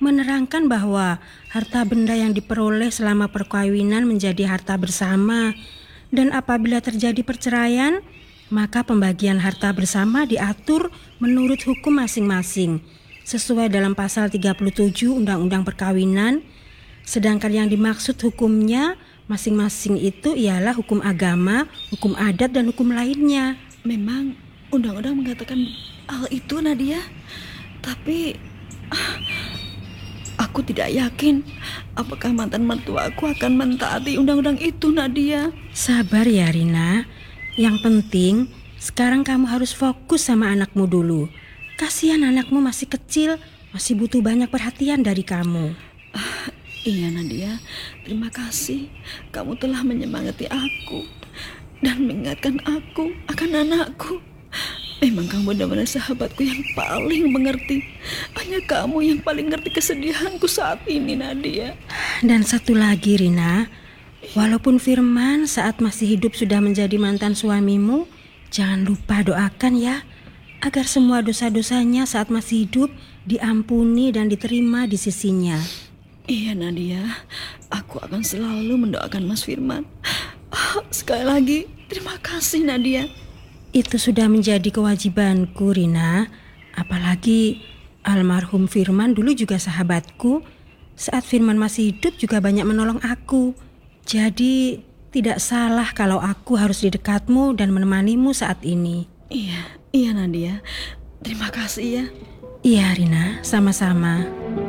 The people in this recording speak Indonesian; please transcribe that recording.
menerangkan bahwa harta benda yang diperoleh selama perkawinan menjadi harta bersama. Dan apabila terjadi perceraian, maka pembagian harta bersama diatur menurut hukum masing-masing sesuai dalam pasal 37 Undang-Undang Perkawinan. Sedangkan yang dimaksud hukumnya masing-masing itu ialah hukum agama, hukum adat, dan hukum lainnya. Memang undang-undang mengatakan hal itu, Nadia. Tapi aku tidak yakin apakah mantan mertuaku akan mentaati undang-undang itu, Nadia. Sabar ya Rina. Yang penting sekarang kamu harus fokus sama anakmu dulu. Kasihan anakmu masih kecil, masih butuh banyak perhatian dari kamu. Iya Nadia, terima kasih. Kamu telah menyemangati aku dan mengingatkan aku akan anakku. Memang kamu benar-benar sahabatku yang paling mengerti. Hanya kamu yang paling ngerti kesedihanku saat ini, Nadia. Dan satu lagi Rina, walaupun Firman saat masih hidup sudah menjadi mantan suamimu, jangan lupa doakan ya, agar semua dosa-dosanya saat masih hidup diampuni dan diterima di sisinya. Iya Nadia, aku akan selalu mendoakan Mas Firman. Sekali lagi, terima kasih Nadia. Itu sudah menjadi kewajibanku Rina. Apalagi almarhum Firman dulu juga sahabatku. Saat Firman masih hidup juga banyak menolong aku. Jadi tidak salah kalau aku harus di dekatmu dan menemanimu saat ini. Iya Nadia. Terima kasih ya. Iya Rina, sama-sama.